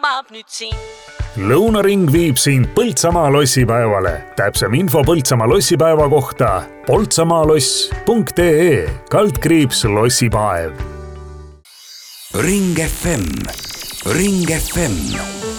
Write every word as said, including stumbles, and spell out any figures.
tabab nüüd siin. Lõunaring viib sind Põltsamaa lossipäevale. Täpsem info Põltsamaa lossipäeva kohta poltsamaloss punkt ee kaldkriips lossipäev. Ring F M, Ring F M